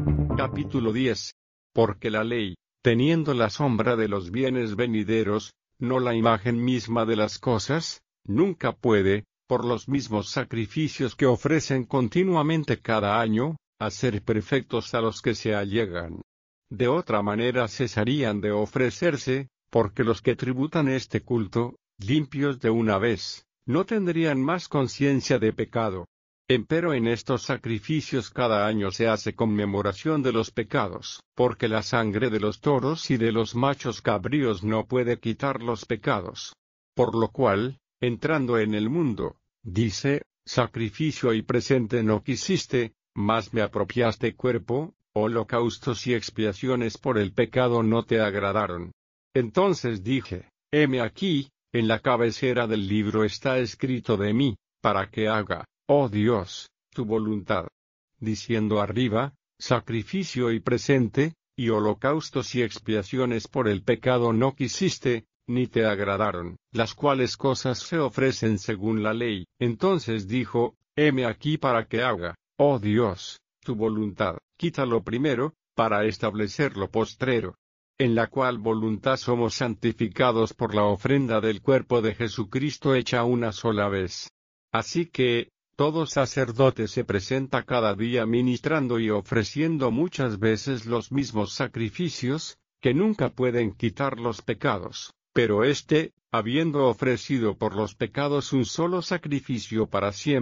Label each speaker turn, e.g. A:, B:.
A: Capítulo 10. Porque la ley, teniendo la sombra de los bienes venideros, no la imagen misma de las cosas, nunca puede, por los mismos sacrificios que ofrecen continuamente cada año, hacer perfectos a los que se allegan. De otra manera cesarían de ofrecerse, porque los que tributan este culto, limpios de una vez, no tendrían más conciencia de pecado. Empero en estos sacrificios cada año se hace conmemoración de los pecados, porque la sangre de los toros y de los machos cabríos no puede quitar los pecados. Por lo cual, entrando en el mundo, dice, sacrificio y presente no quisiste, mas me apropiaste cuerpo, holocaustos y expiaciones por el pecado no te agradaron. Entonces dije, heme aquí, en la cabecera del libro está escrito de mí, para que haga, oh Dios, tu voluntad. Diciendo arriba, sacrificio y presente, y holocaustos y expiaciones por el pecado no quisiste, ni te agradaron, las cuales cosas se ofrecen según la ley. Entonces dijo, heme aquí para que haga, oh Dios, tu voluntad. Quita lo primero, para establecer lo postrero. En la cual voluntad somos santificados por la ofrenda del cuerpo de Jesucristo hecha una sola vez. Así que, todo sacerdote se presenta cada día ministrando y ofreciendo muchas veces los mismos sacrificios, que nunca pueden quitar los pecados, pero habiendo ofrecido por los pecados un solo sacrificio para siempre,